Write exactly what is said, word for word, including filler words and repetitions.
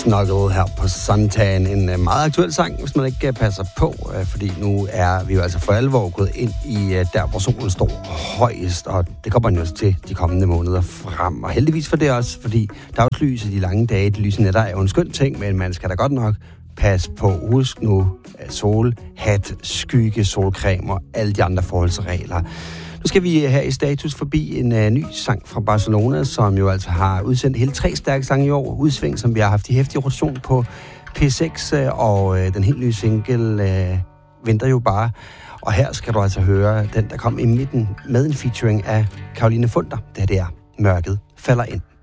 Snuggle her på Suntan. En uh, meget aktuel sang, hvis man ikke uh, passer på, uh, fordi nu er vi jo altså for alvor gået ind i uh, der, hvor solen står højest, og det kommer jo til de kommende måneder frem. Og heldigvis for det også, fordi dagslys i de lange dage, de lyse nætter er jo en skøn ting, men man skal da godt nok passe på. Husk nu uh, sol, hat, skygge, solcreme og alle de andre forholdsregler. Nu skal vi her i Status forbi en uh, ny sang fra Barcelona, som jo altså har udsendt hele tre stærke sange i år. Udsving, som vi har haft i heftig rotation på P seks, uh, og uh, den helt nye single uh, venter jo bare. Og her skal du altså høre den, der kom i midten med en featuring af Caroline Funder. Det her det er Mørket falder ind.